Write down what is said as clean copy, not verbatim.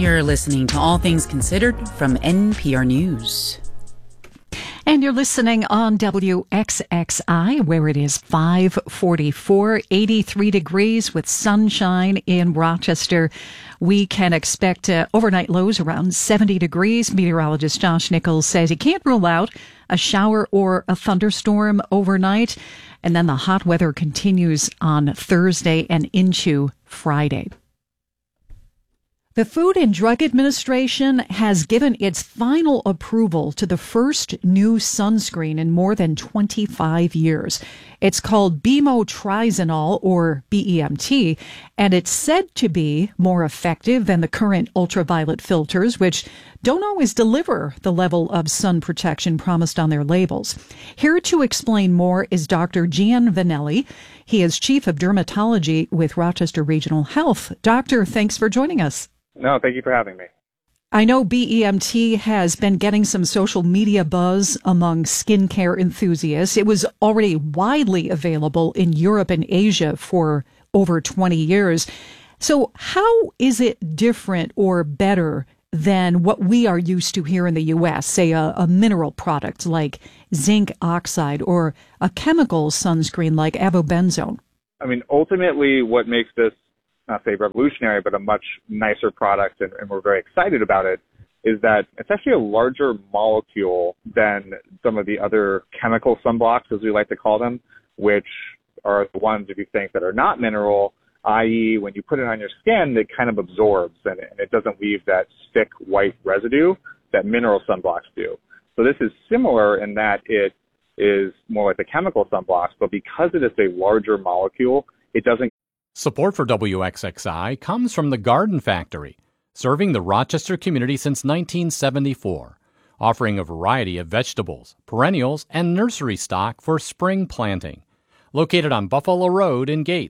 You're listening to All Things Considered from NPR News. And you're listening on WXXI, where it is 5:44, 83 degrees with sunshine in Rochester. We can expect overnight lows around 70 degrees. Meteorologist Josh Nichols says he can't rule out a shower or a thunderstorm overnight. And then the hot weather continues on Thursday and into Friday. The Food and Drug Administration has given its final approval to the first new sunscreen in more than 25 years. It's called Bemotrizanol, or BEMT, and it's said to be more effective than the current ultraviolet filters, which don't always deliver the level of sun protection promised on their labels. Here to explain more is Dr. Gian Vanelli. He is Chief of Dermatology with Rochester Regional Health. Doctor, thanks for joining us. No, thank you for having me. I know BEMT has been getting some social media buzz among skincare enthusiasts. It was already widely available in Europe and Asia for over 20 years. So how is it different or better than what we are used to here in the U.S., say a mineral product like zinc oxide or a chemical sunscreen like avobenzone? I mean, ultimately what makes this, not say revolutionary, but a much nicer product, and we're very excited about it, is that it's actually a larger molecule than some of the other chemical sunblocks, as we like to call them, which are the ones, if you think, that are not mineral, i.e. when you put it on your skin, it kind of absorbs and it doesn't leave that thick white residue that mineral sunblocks do. So this is similar in that it is more like the chemical sunblocks, but because it is a larger molecule, it doesn't. Support for WXXI comes from the Garden Factory, serving the Rochester community since 1974, offering a variety of vegetables, perennials, and nursery stock for spring planting. Located on Buffalo Road in Gates.